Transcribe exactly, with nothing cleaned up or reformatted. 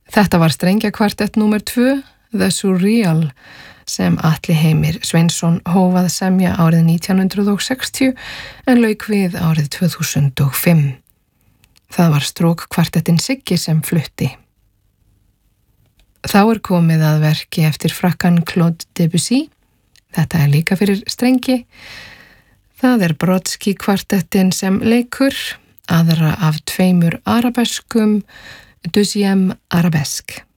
Þetta var strengjakvartett númer tvö, The Surreal, sem Atli Heimir Sveinsson hófað semja árið nítján hundruð sextíu en lauk við árið tvö þúsund og fimm. Það var strókkvartettin Siggi sem flutti. Þá er komið að verki eftir frakkan Claude Debussy. Þetta er líka fyrir strengi. Það er Brodsky kvartettin sem leikur, aðra af tveimur arabeskum, Deuxième Arabesque.